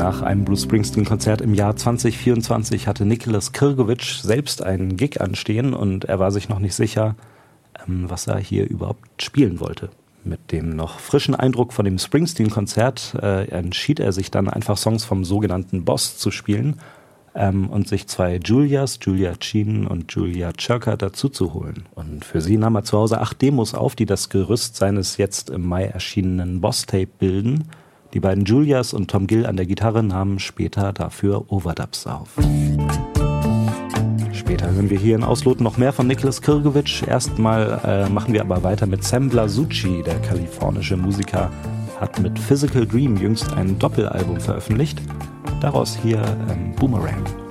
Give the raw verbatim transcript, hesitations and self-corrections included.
Nach einem Bruce Springsteen-Konzert im Jahr zwanzig vierundzwanzig hatte Nicholas Kirkovich selbst einen Gig anstehen und er war sich noch nicht sicher, ähm, was er hier überhaupt spielen wollte. Mit dem noch frischen Eindruck von dem Springsteen-Konzert äh, entschied er sich dann einfach Songs vom sogenannten Boss zu spielen ähm, und sich zwei Julias, Julia Chien und Julia Czerka dazu zu holen. Und für sie nahm er zu Hause acht Demos auf, die das Gerüst seines jetzt im Mai erschienenen Boss-Tape bilden. Die beiden Julias und Tom Gill an der Gitarre nahmen später dafür Overdubs auf. Später hören wir hier in Auslot noch mehr von Nicholas Kirkovich. Erstmal äh, machen wir aber weiter mit Sam Blasucci. Der kalifornische Musiker hat mit Physical Dream jüngst ein Doppelalbum veröffentlicht. Daraus hier ähm, Boomerang.